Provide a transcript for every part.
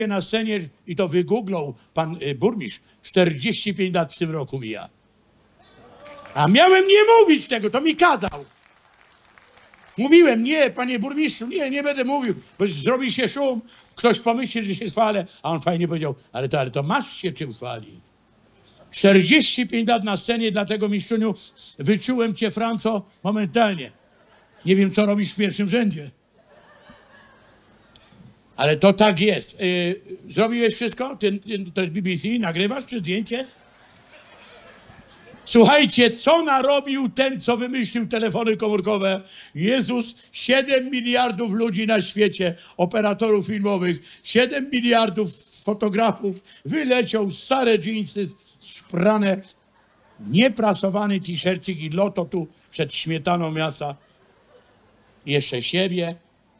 na scenie i to wygooglał pan burmistrz, 45 lat w tym roku mija. A miałem nie mówić tego, to mi kazał. Mówiłem, nie, panie burmistrzu, nie będę mówił, bo zrobi się szum, ktoś pomyśli, że się chwalę, a on fajnie powiedział, ale to masz się czym chwalić. 45 lat na scenie, dlatego mistrzuniu wyczułem cię, Franco, momentalnie. Nie wiem, co robisz w pierwszym rzędzie. Ale to tak jest. Zrobiłeś wszystko? To jest BBC? Nagrywasz czy zdjęcie? Słuchajcie, co narobił ten, co wymyślił telefony komórkowe? Jezus, 7 miliardów ludzi na świecie, operatorów filmowych, 7 miliardów fotografów, wyleciał stare dżinsy, sprane, nieprasowany t-shircik i loto tu przed śmietaną miasta. Jeszcze siebie.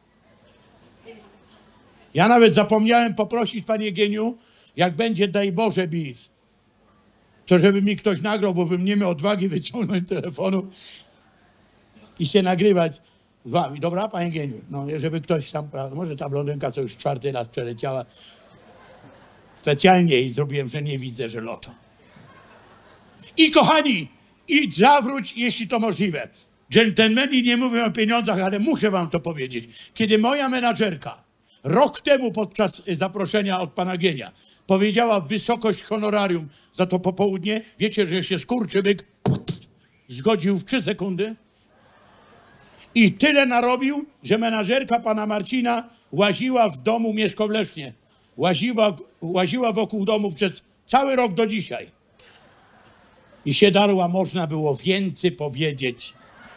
Ja nawet zapomniałem poprosić, panie Geniu, jak będzie, daj Boże, bis, to żeby mi ktoś nagrał, bo bym nie miał odwagi wyciągnąć telefonu i się nagrywać z wami. Dobra, panie Geniu? No, żeby ktoś tam, może ta blondynka, co już 4. raz przeleciała, specjalnie jej zrobiłem, że nie widzę, że loto. I kochani, i zawróć, jeśli to możliwe. Dżentelmeni nie mówią o pieniądzach, ale muszę wam to powiedzieć. Kiedy moja menadżerka rok temu podczas zaproszenia od pana Gienia powiedziała wysokość honorarium za to popołudnie, wiecie, że się skurczybyk zgodził w 3 sekundy i tyle narobił, że menadżerka pana Marcina łaziła w domu Mieszko w Lesznie. Łaziła wokół domu przez cały rok do dzisiaj. I się darła, można było więcej powiedzieć.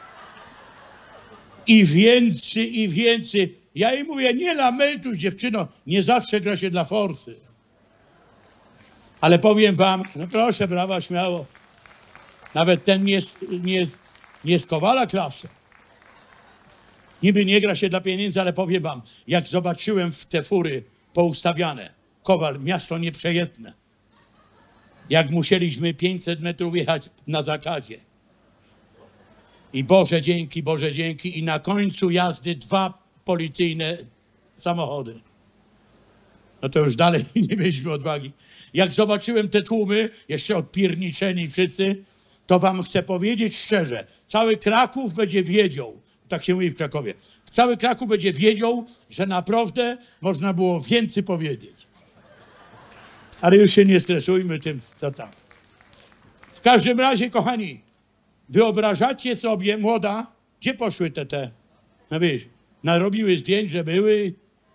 I więcej. Ja jej mówię, nie lamentuj, dziewczyno, nie zawsze gra się dla forsy. Ale powiem wam, no proszę, brawa, śmiało. Nawet ten nie z Kowala klasy. Niby nie gra się dla pieniędzy, ale powiem wam, jak zobaczyłem w te fury poustawiane, Kowal, miasto nieprzejezdne. Jak musieliśmy 500 metrów jechać na zakazie. I Boże dzięki, i na końcu jazdy 2 policyjne samochody. No to już dalej nie mieliśmy odwagi. Jak zobaczyłem te tłumy, jeszcze odpierniczeni wszyscy, to wam chcę powiedzieć szczerze, cały Kraków będzie wiedział, tak się mówi w Krakowie, cały Kraków będzie wiedział, że naprawdę można było więcej powiedzieć. Ale już się nie stresujmy tym, co tam. W każdym razie, kochani, wyobrażacie sobie, młoda, gdzie poszły te? No wiesz, narobiły zdjęć, że były.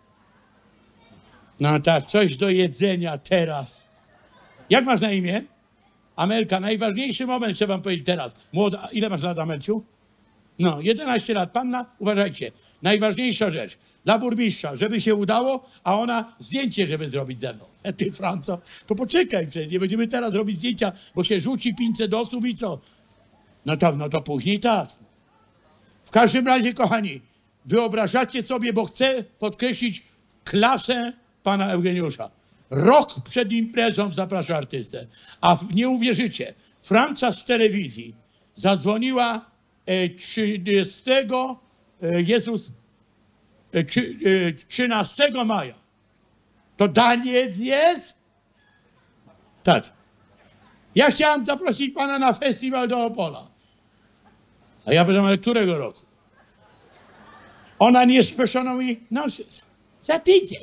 No tak, coś do jedzenia teraz. Jak masz na imię? Amelka, najważniejszy moment chcę wam powiedzieć teraz. Młoda, ile masz lat, Amelciu? No, 11 lat. Panna, uważajcie, najważniejsza rzecz dla burmistrza, żeby się udało, a ona zdjęcie, żeby zrobić ze mną. Ty, Franco, to poczekaj, nie będziemy teraz robić zdjęcia, bo się rzuci 500 osób i co? No to później tak. W każdym razie, kochani, wyobrażacie sobie, bo chcę podkreślić klasę pana Eugeniusza. Rok przed imprezą zaprasza artystę. A nie uwierzycie, Franca z telewizji zadzwoniła 13 maja. To Daniec jest? Tak. Ja chciałam zaprosić pana na festiwal do Opola. A ja pytam, ale którego roku? Ona niespieszono mi, no za tydzień.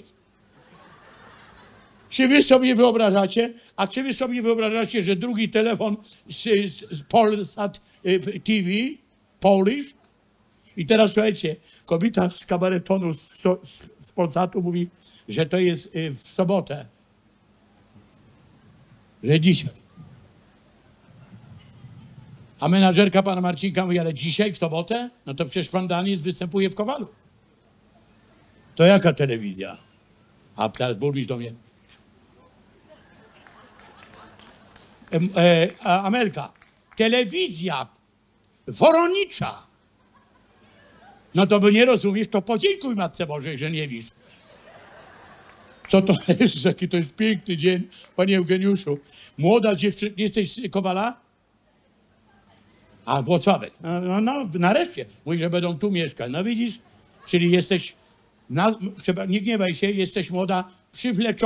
Czy wy sobie wyobrażacie? A czy wy sobie wyobrażacie, że drugi telefon z Polsat TV, Polish? I teraz słuchajcie, kobieta z kabaretonu z Polsatu mówi, że to jest w sobotę. Że dzisiaj. A menadżerka pana Marcinka mówi, ale dzisiaj, w sobotę? No to przecież pan Daniec występuje w Kowalu. To jaka telewizja? A teraz burmistrz do mnie. Amelka, telewizja woronicza. No to by nie rozumiesz, to podziękuj Matce Bożej, że nie widzisz. Co to jest? Jaki to jest piękny dzień, panie Eugeniuszu. Młoda dziewczyna, jesteś z Kowala? A Włocławek. No, nareszcie. Mówi, że będą tu mieszkać. No widzisz, czyli jesteś, nie gniewaj się, jesteś młoda przywleczony.